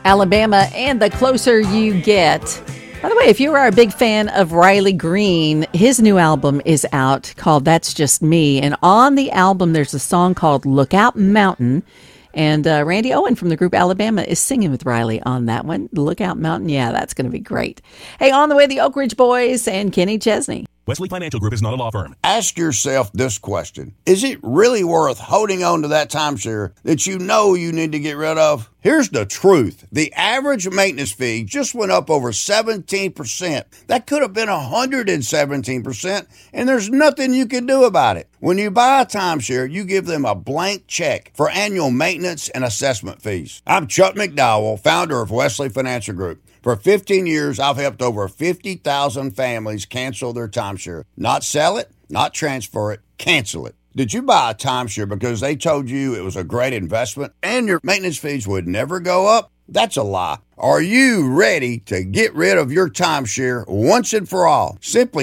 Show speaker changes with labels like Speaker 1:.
Speaker 1: Alabama and The Closer You Get. By the way, if you are a big fan of Riley Green, his new album is out called That's Just Me. And on the album, there's a song called Lookout Mountain. And Randy Owen from the group Alabama is singing with Riley on that one. Lookout Mountain, yeah, that's going to be great. Hey, on the way, the Oak Ridge Boys and Kenny Chesney.
Speaker 2: Wesley Financial Group is not a law firm.
Speaker 3: Ask yourself this question. Is it really worth holding on to that timeshare that you know you need to get rid of? Here's the truth. The average maintenance fee just went up over 17%. That could have been 117%, and there's nothing you can do about it. When you buy a timeshare, you give them a blank check for annual maintenance and assessment fees. I'm Chuck McDowell, founder of Wesley Financial Group. For 15 years, I've helped over 50,000 families cancel their timeshare. Not sell it, not transfer it, cancel it. Did you buy a timeshare because they told you it was a great investment and your maintenance fees would never go up? That's a lie. Are you ready to get rid of your timeshare once and for all? Simply